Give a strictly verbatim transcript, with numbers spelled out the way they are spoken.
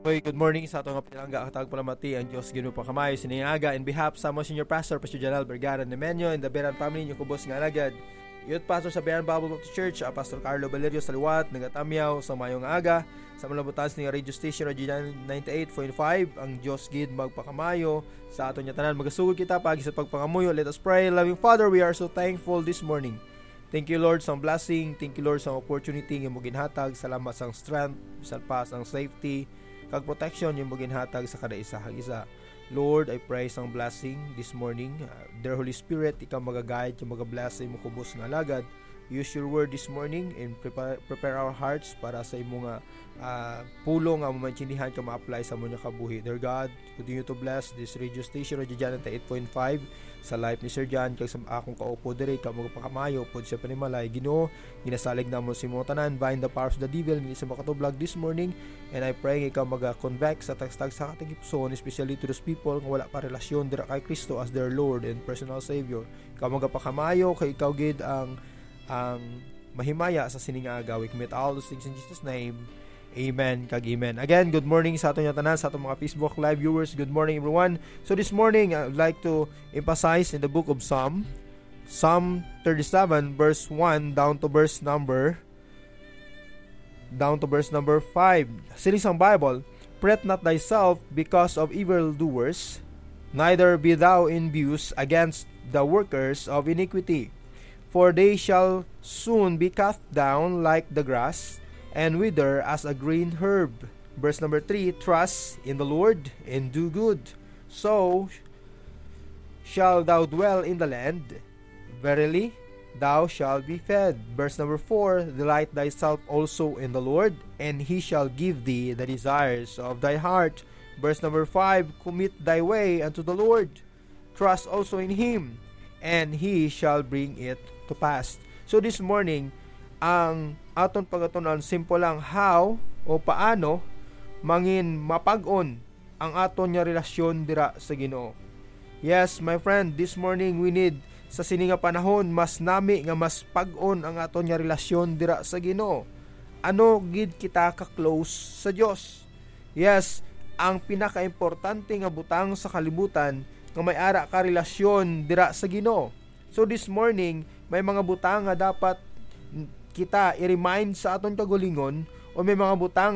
Oy, good morning sa ato nga pinalangga katag palamati ang Dios Ginoo pa kamayo siningaga in behalf sa mo senior pastor Pastor Janal Vergara Nemenyo and the Beran family niyo kubos nga alagad. Youth pastor sa Beran Bible Baptist Church, uh, Pastor Carlo Valerio Saliwat, nagatamyaw sa mayong aga sa malabutas ni radio station Radio ninety-eight point five ang Dios gid magpakamayo sa ato nya tanan. Magasugod kita pagi sa pagpangamuyo. Let us pray. Loving Father, we are so thankful this morning. Thank you Lord sa blessing, thank you Lord sa opportunity nga mo ginhatag. Salamat sa strength, sa pas ang safety kag protection yung mo ginhatag sa kada isa hag-isa. Lord, I pray sang blessing this morning. Uh, dear Holy Spirit, ikaw magaguide, yung magabless sa imo kubos nga alagad. Use your word this morning and prepare, prepare our hearts para sa imo nga uh, pulong nga mamantindihan ka ma-apply sa mo nga kabuhi. Dear God, continue to bless this radio station, Radio ninety-eight point five, sa life ni Sir John, kag sa akong kaupo diri, ka magpakamayo pod sa panimalay. Ginoo, ginasalig namo si mo tanan, bind the powers of the devil, hindi sa makatublag this morning, and I pray nga ikaw maga-convect sa tagstag sa ating ipson, especially to those people nga wala pa relasyon dira kay Kristo as their Lord and personal Savior. Ikaw magapakamayo, kay ikaw gid ang ang mahimaya sa siningaga. We commit all those things in Jesus' name. Amen kag amen. Again, good morning sa aton tanan, sa aton mga Facebook live viewers. Good morning everyone. So this morning, I would like to emphasize in the book of Psalm, Psalm thirty-seven verse one down to verse number down to verse number five. Sining sang Bible, fret not thyself because of evildoers, neither be thou envious against the workers of iniquity. For they shall soon be cut down like the grass, and wither as a green herb. Verse number three, trust in the Lord, and do good, so shall thou dwell in the land. Verily, thou shalt be fed. Verse number four, delight thyself also in the Lord, and He shall give thee the desires of thy heart. Verse number five, commit thy way unto the Lord, trust also in Him, and He shall bring it to pass. So this morning, ang aton pagatunan simple lang how o paano mangin mapag-on ang aton nga relasyon dira sa Ginoo. Yes, my friend, this morning we need sa sini nga panahon mas nami nga mas pag-on ang aton nga relasyon dira sa Ginoo. Ano gid kita ka close sa Dios. Yes, ang pinaka-importante nga butang sa kalibutan nga may ara ka relasyon dira sa Ginoo. So this morning, may mga butang nga dapat kita i-remind sa aton kagalingon o may mga butang